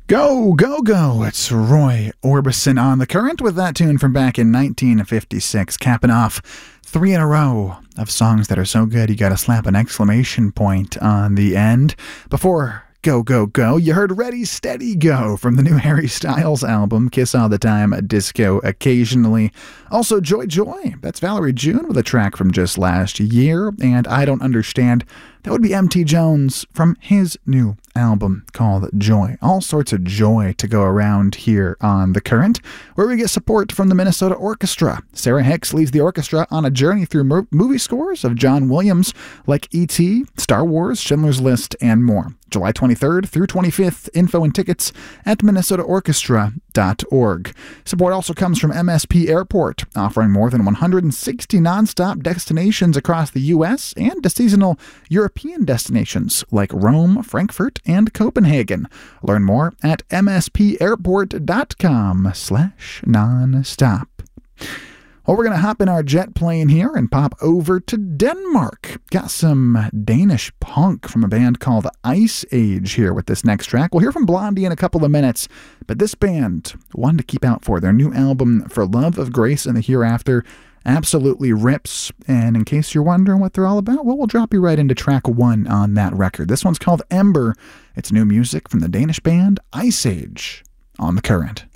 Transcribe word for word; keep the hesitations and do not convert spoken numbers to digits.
Go, go, go. It's Roy Orbison on The Current with that tune from back in nineteen fifty-six, capping off three in a row of songs that are so good you gotta slap an exclamation point on the end. Before Go, Go, Go, you heard Ready, Steady, Go from the new Harry Styles album, Kiss All the Time, Disco Occasionally. Also, Joy, Joy, that's Valerie June with a track from just last year, and I Don't Understand, that would be M T Jones from his new album called Joy. All sorts of joy to go around here on The Current, where we get support from the Minnesota Orchestra. Sarah Hicks leads the orchestra on a journey through mo- movie scores of John Williams, like E T, Star Wars, Schindler's List, and more. July twenty-third through twenty-fifth. Info and tickets at minnesota orchestra dot org. Support also comes from M S P Airport, offering more than one hundred sixty nonstop destinations across the U S and to seasonal European destinations like Rome, Frankfurt, and Copenhagen. Learn more at m s p airport dot com slash nonstop. Well, we're going to hop in our jet plane here and pop over to Denmark. Got some Danish punk from a band called Ice Age here with this next track. We'll hear from Blondie in a couple of minutes, but this band, one to keep out for. Their new album, For Love of Grace and the Hereafter, absolutely rips. And in case you're wondering what they're all about, well, we'll drop you right into track one on that record. This one's called Ember. It's new music from the Danish band Ice Age on The Current.